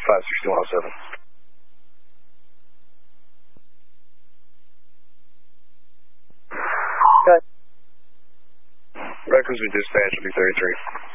56107. Okay. Records with dispatch will be 33.